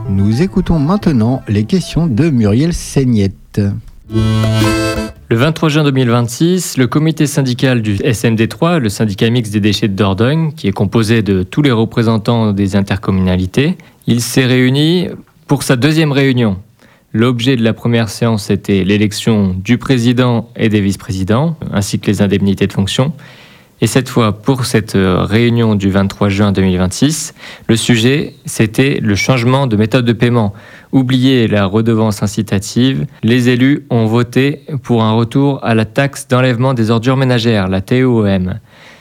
Nous écoutons maintenant les questions de Muriel Seignette. Le 23 juin 2026, le comité syndical du SMD3, le syndicat mixte des déchets de Dordogne, qui est composé de tous les représentants des intercommunalités, il s'est réuni pour sa deuxième réunion. L'objet de la première séance était l'élection du président et des vice-présidents, ainsi que les indemnités de fonction. Et cette fois, pour cette réunion du 23 juin 2026, le sujet, c'était le changement de méthode de paiement. Oubliez la redevance incitative, les élus ont voté pour un retour à la taxe d'enlèvement des ordures ménagères, la TEOM.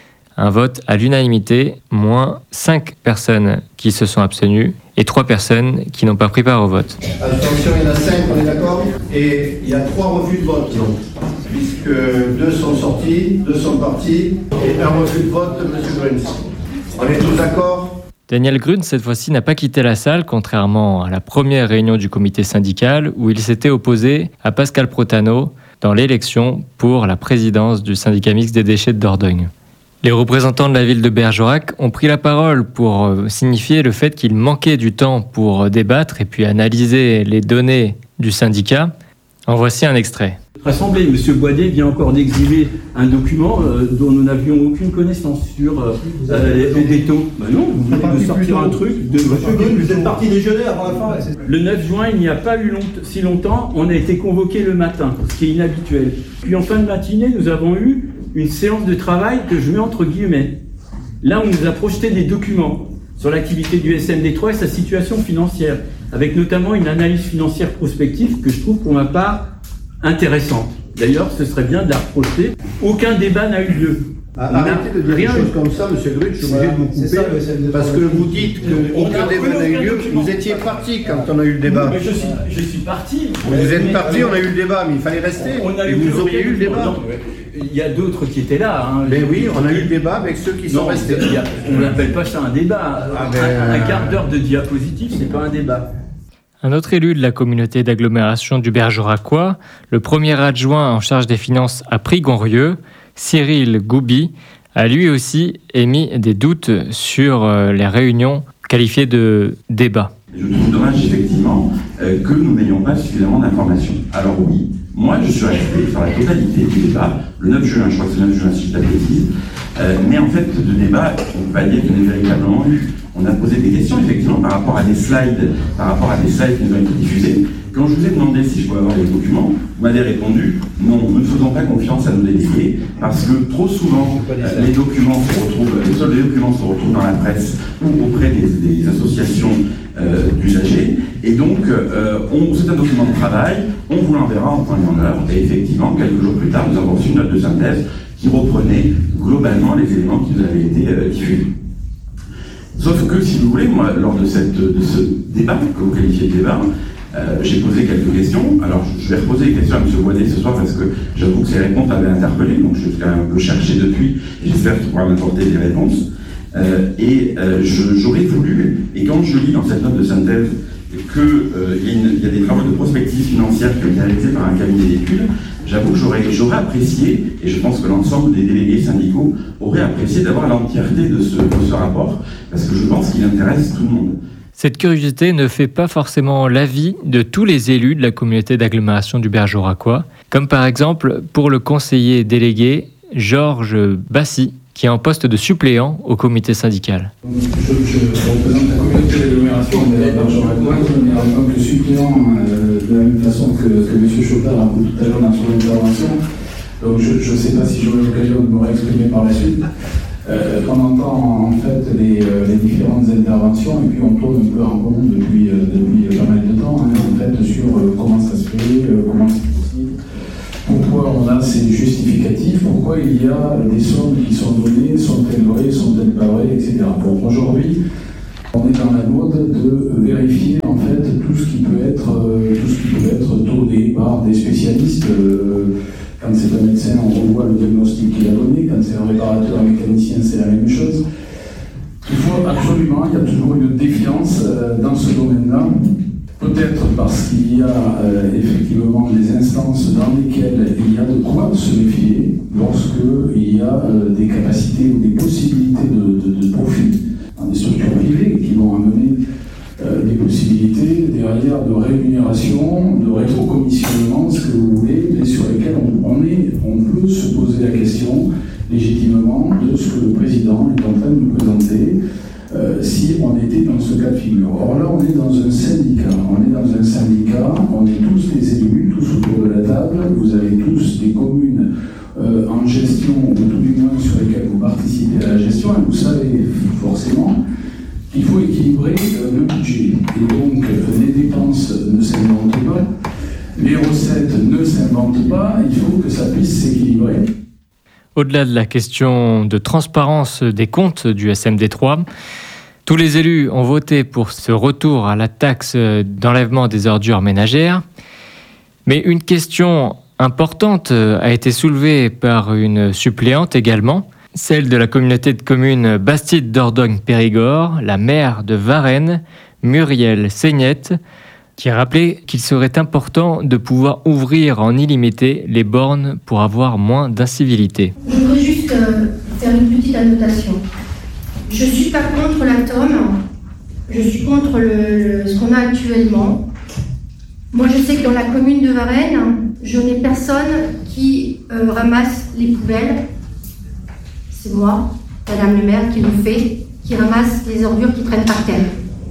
Un vote à l'unanimité, moins 5 personnes qui se sont abstenues et 3 personnes qui n'ont pas pris part au vote. Abstention, il y en a 5, on est d'accord. Et il y a 3 refus de vote, puisque 2 sont sortis, 2 sont partis, et un refus de vote de M. Gruns. On est tous d'accord ? Daniel Gruns, cette fois-ci, n'a pas quitté la salle, contrairement à la première réunion du comité syndical, où il s'était opposé à Pascal Protano dans l'élection pour la présidence du syndicat mixte des déchets de Dordogne. Les représentants de la ville de Bergerac ont pris la parole pour signifier le fait qu'il manquait du temps pour débattre et puis analyser les données du syndicat. En voici un extrait. Assemblée, M. Boidet vient encore d'exhiber un document dont nous n'avions aucune connaissance sur les taux. Ben non, vous venez de sortir un truc. Vous êtes parti déjeuner avant la fin. Le 9 juin, il n'y a pas eu si longtemps, on a été convoqué le matin, ce qui est inhabituel. Puis en fin de matinée, nous avons eu une séance de travail que je mets entre guillemets. Là, on nous a projeté des documents sur l'activité du SMD3 et sa situation financière, avec notamment une analyse financière prospective que je trouve pour ma part intéressante. D'ailleurs, ce serait bien de la reprojeter. Aucun débat n'a eu lieu. Arrêtez de dire des choses comme ça, M. Gruns, je suis obligé de vous couper, parce que vous dites qu'aucun débat n'a eu lieu. Vous étiez parti quand on a eu le débat. Mais je suis parti. Vous êtes parti, on a eu le débat, mais il fallait rester. Et vous auriez eu le débat. Il y a d'autres qui étaient là. Mais oui, on a eu le débat avec ceux qui sont restés. On n'appelle pas ça un débat. Un quart d'heure de diapositive, c'est pas un débat. Un autre élu de la communauté d'agglomération du Bergeracois, le premier adjoint en charge des finances à Prix-Gonrieux, Cyril Goubi, a lui aussi émis des doutes sur les réunions qualifiées de débat. Je trouve dommage effectivement que nous n'ayons pas suffisamment d'informations. Alors oui, moi je suis resté sur la totalité du débat, le 9 juin, je crois que c'est le 9 juin si je dis pas de bêtises, mais en fait de débat, on ne peut pas dire qu'il y en a véritablement eu. On a posé des questions effectivement par rapport à des slides qui nous ont été diffusés. Quand je vous ai demandé si je pouvais avoir les documents, vous m'avez répondu non, nous ne faisons pas confiance à nos délégués parce que trop souvent les documents se retrouvent dans la presse ou auprès des associations d'usagers et donc c'est un document de travail, on vous l'enverra en temps et en heure et effectivement quelques jours plus tard nous avons reçu une note de synthèse qui reprenait globalement les éléments qui nous avaient été diffusés. Sauf que, si vous voulez, moi, lors de ce débat, que vous qualifiez de débat, j'ai posé quelques questions. Alors, je vais reposer les questions à M. Boidet ce soir parce que j'avoue que ces réponses m'avaient interpellé, donc je vais un peu chercher depuis et j'espère qu'il pourra m'apporter des réponses. J'aurais voulu, et quand je lis dans cette note de synthèse qu'il y a des travaux de prospective financière qui ont été réalisés par un cabinet d'études, j'avoue que j'aurais apprécié, et je pense que l'ensemble des délégués syndicaux auraient apprécié d'avoir l'entièreté de ce rapport, parce que je pense qu'il intéresse tout le monde. Cette curiosité ne fait pas forcément l'avis de tous les élus de la communauté d'agglomération du Bergeracois, comme par exemple pour le conseiller délégué Georges Bassy, qui est en poste de suppléant au comité syndical. Je représente la communauté d'agglomération de Bergeracois, mais en tant que suppléant, de la même façon que M. Chopard a dit tout à l'heure dans son intervention. Donc je ne sais pas si j'aurai l'occasion de me réexprimer par la suite. On entend en fait les différentes interventions et puis on tourne un peu en rond depuis pas mal de temps en fait sur comment ça se fait, comment c'est possible, pourquoi on a ces justificatifs, pourquoi il y a des sommes qui sont données, sont-elles vraies, sont-elles pas vraies, etc. Bon, aujourd'hui, on est dans la mode de vérifier en fait tout ce qui peut être donné par des spécialistes. Quand c'est un médecin, on revoit le diagnostic qu'il a donné. Quand c'est un réparateur, un mécanicien, c'est la même chose. Il faut absolument, il y a toujours une défiance dans ce domaine-là. Peut-être parce qu'il y a effectivement des instances dans lesquelles il y a de quoi se méfier lorsqu'il y a des capacités ou des possibilités de profit dans des structures privées qui vont amener des possibilités derrière de rémunération, de rétrocommissionnement, ce que vous voulez, mais sur lesquelles on peut se poser la question légitimement de ce que le président est en train de nous présenter si on était dans ce cas de figure. Or là, on est dans un syndicat. On est tous des élus, tous autour de la table. Vous avez tous des communes en gestion, ou tout du moins sur lesquelles vous participez à la gestion, et vous savez forcément qu'il faut équilibrer le budget. Et donc, les dépenses ne s'inventent pas, les recettes ne s'inventent pas, il faut que ça puisse s'équilibrer. Au-delà de la question de transparence des comptes du SMD3, tous les élus ont voté pour ce retour à la taxe d'enlèvement des ordures ménagères. Mais une question importante a été soulevée par une suppléante également, celle de la communauté de communes Bastide-Dordogne-Périgord, la maire de Varennes, Muriel Seignette, qui a rappelé qu'il serait important de pouvoir ouvrir en illimité les bornes pour avoir moins d'incivilité. Je voudrais juste faire une petite annotation. Je ne suis pas contre la TOM, je suis contre ce qu'on a actuellement. Moi, je sais que dans la commune de Varennes, je n'ai personne qui ramasse les poubelles. C'est moi, Madame le maire, qui le fait, qui ramasse les ordures qui traînent par terre.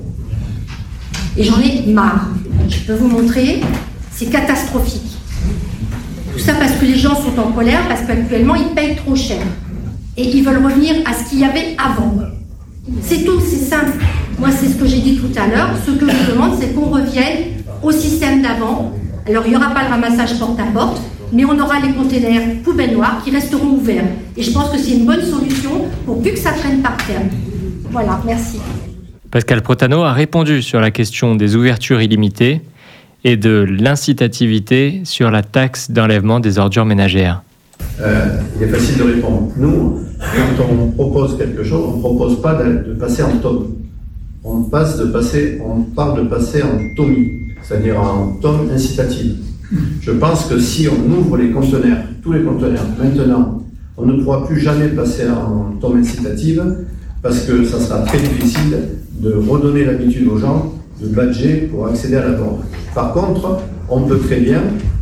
Et j'en ai marre. Je peux vous montrer, c'est catastrophique. Tout ça parce que les gens sont en colère, parce qu'actuellement, ils payent trop cher. Et ils veulent revenir à ce qu'il y avait avant. C'est tout, c'est simple. Moi, c'est ce que j'ai dit tout à l'heure. Ce que je demande, c'est qu'on revienne au système d'avant. Alors, il n'y aura pas le ramassage porte-à-porte, mais on aura les containers poubelles noires qui resteront ouverts. Et je pense que c'est une bonne solution pour plus que ça traîne par terre. Voilà, merci. Pascal Protano a répondu sur la question des ouvertures illimitées et de l'incitativité sur la taxe d'enlèvement des ordures ménagères. Il est facile de répondre. Nous, quand on propose quelque chose, on ne propose pas de passer en tome. On parle de passer en tomie, c'est-à-dire en tome incitative. Je pense que si on ouvre les conteneurs, tous les conteneurs, maintenant, on ne pourra plus jamais passer en tome incitative parce que ça sera très difficile de redonner l'habitude aux gens de badger pour accéder à la borne. Par contre, on peut très bien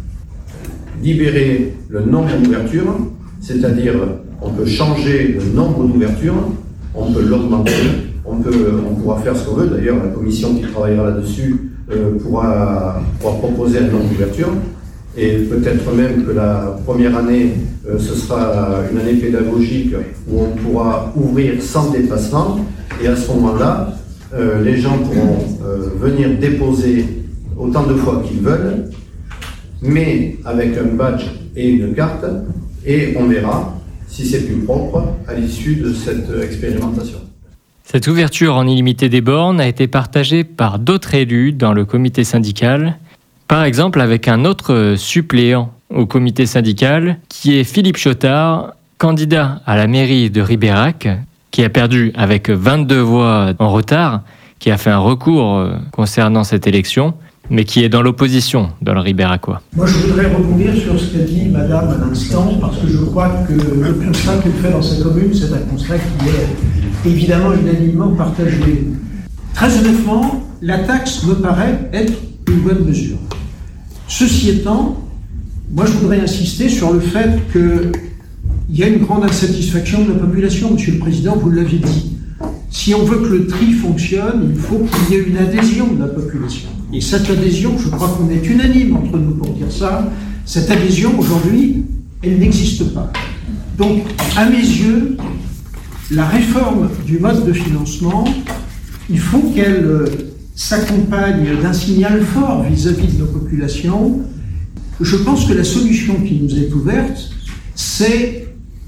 libérer le nombre d'ouvertures, c'est-à-dire on peut changer le nombre d'ouvertures, on peut l'augmenter, on pourra faire ce qu'on veut. D'ailleurs, la commission qui travaillera là-dessus pourra proposer un nombre d'ouvertures. Et peut-être même que la première année, ce sera une année pédagogique où on pourra ouvrir sans dépassement. Et à ce moment-là, les gens pourront venir déposer autant de fois qu'ils veulent, mais avec un badge et une carte, et on verra si c'est plus propre à l'issue de cette expérimentation. Cette ouverture en illimité des bornes a été partagée par d'autres élus dans le comité syndical, par exemple avec un autre suppléant au comité syndical, qui est Philippe Chotard, candidat à la mairie de Ribérac, qui a perdu avec 22 voix en retard, qui a fait un recours concernant cette élection, mais qui est dans l'opposition dans le Ribéracois. Moi, je voudrais rebondir sur ce qu'a dit Madame à l'instant, parce que je crois que le constat qu'elle fait dans sa commune, c'est un constat qui est évidemment unanimement partagé. Très honnêtement, la taxe me paraît être une bonne mesure. Ceci étant, moi je voudrais insister sur le fait qu'il y a une grande insatisfaction de la population. Monsieur le Président, vous l'avez dit. Si on veut que le tri fonctionne, il faut qu'il y ait une adhésion de la population. Et cette adhésion, je crois qu'on est unanime entre nous pour dire ça, cette adhésion aujourd'hui, elle n'existe pas. Donc, à mes yeux, la réforme du mode de financement, il faut qu'elle s'accompagne d'un signal fort vis-à-vis de nos populations. Je pense que la solution qui nous est ouverte, c'est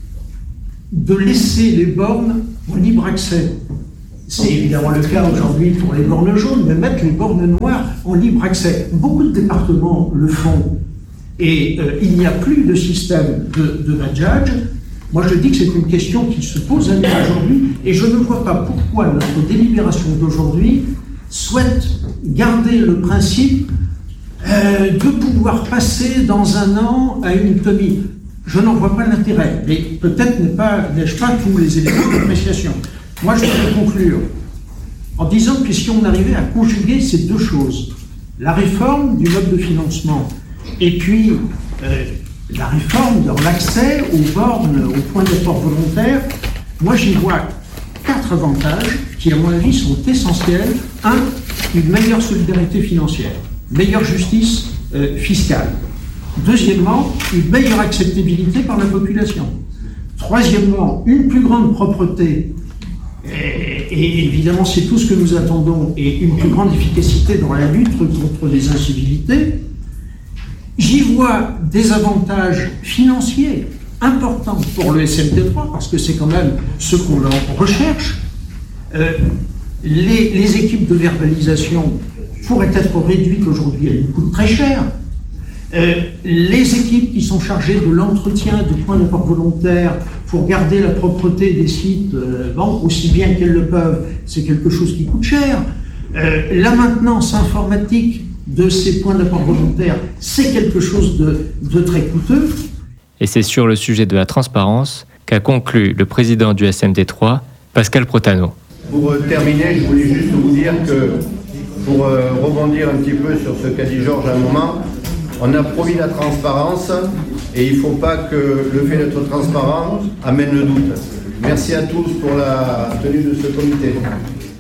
de laisser les bornes en libre accès. C'est évidemment le cas aujourd'hui pour les bornes jaunes, mais mettre les bornes noires en libre accès. Beaucoup de départements le font. Et il n'y a plus de système de badgeage. Moi, je dis que c'est une question qui se pose à nous aujourd'hui, et je ne vois pas pourquoi notre délibération d'aujourd'hui souhaite garder le principe de pouvoir passer dans un an à une tomie. Je n'en vois pas l'intérêt, mais peut-être n'ai-je pas tous les éléments d'appréciation. Moi, je voudrais conclure en disant que si on arrivait à conjuguer ces deux choses, la réforme du mode de financement et puis la réforme de l'accès aux bornes, aux points d'apport volontaires, moi j'y vois 4 avantages qui, à mon avis, sont essentiels. 1, une meilleure solidarité financière, meilleure justice fiscale. Deuxièmement, une meilleure acceptabilité par la population. Troisièmement, une plus grande propreté. Et évidemment, c'est tout ce que nous attendons, et une plus grande efficacité dans la lutte contre les incivilités. J'y vois des avantages financiers importants pour le SMT3, parce que c'est quand même ce qu'on recherche. Les équipes de verbalisation pourraient être réduites aujourd'hui, elles nous coûtent très cher. Les équipes qui sont chargées de l'entretien du point d'apport volontaire pour garder la propreté des sites, aussi bien qu'elles le peuvent, c'est quelque chose qui coûte cher. La maintenance informatique de ces points d'apport volontaire, c'est quelque chose de très coûteux. Et c'est sur le sujet de la transparence qu'a conclu le président du SMT3, Pascal Protano. Pour terminer, je voulais juste vous dire que, pour rebondir un petit peu sur ce qu'a dit Georges à un moment, on a promis la transparence et il ne faut pas que le fait d'être transparent amène le doute. Merci à tous pour la tenue de ce comité.